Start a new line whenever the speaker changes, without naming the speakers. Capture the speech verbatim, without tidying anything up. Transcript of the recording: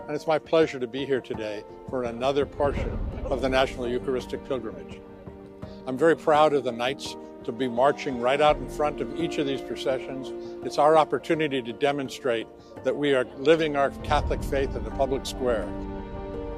and it's my pleasure to be here today for another portion of the National Eucharistic Pilgrimage. I'm very proud of the Knights to be marching right out in front of each of these processions. It's our opportunity to demonstrate that we are living our Catholic faith in the public square.